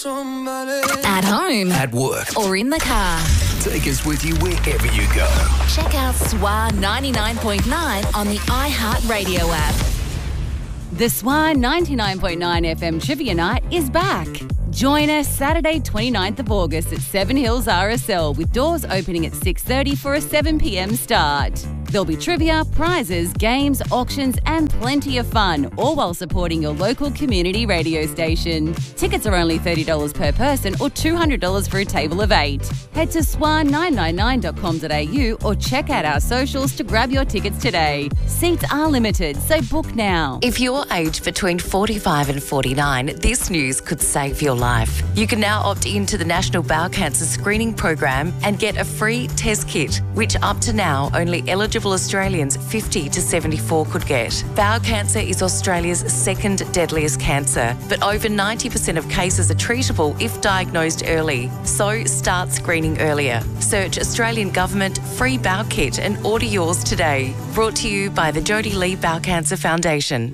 At home. At work. Or in the car. Take us with you wherever you go. Check out SWA 99.9 on the iHeartRadio app. The SWA 99.9 FM Trivia Night is back. Join us Saturday 29th of August at Seven Hills RSL with doors opening at 6:30 for a 7 p.m. start. There'll be trivia, prizes, games, auctions and plenty of fun, all while supporting your local community radio station. Tickets are only $30 per person or $200 for a table of 8. Head to swa999.com.au or check out our socials to grab your tickets today. Seats are limited, so book now. If you're aged between 45 and 49, this news could save your life. You can now opt into the National Bowel Cancer Screening Program and get a free test kit, which up to now only eligible Australians 50 to 74 could get. Bowel cancer is Australia's second deadliest cancer, but over 90% of cases are treatable if diagnosed early. So start screening earlier. Search Australian Government Free Bowel Kit and order yours today. Brought to you by the Jodie Lee Bowel Cancer Foundation.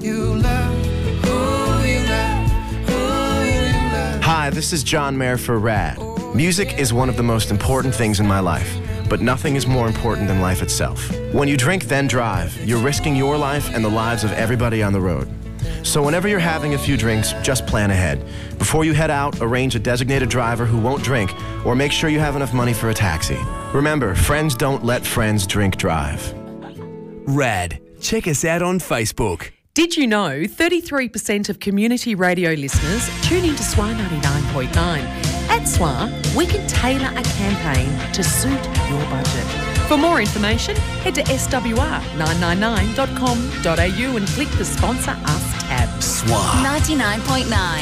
Hi, this is John Mayer for RAD. Music is one of the most important things in my life, but nothing is more important than life itself. When you drink, then drive, you're risking your life and the lives of everybody on the road. So whenever you're having a few drinks, just plan ahead. Before you head out, arrange a designated driver who won't drink, or make sure you have enough money for a taxi. Remember, friends don't let friends drink drive. RAD. Check us out on Facebook. Did you know 33% of community radio listeners tune into SWA 99.9? At SWA, we can tailor a campaign to suit your budget. For more information, head to swr999.com.au and click the Sponsor Us tab. SWA 99.9.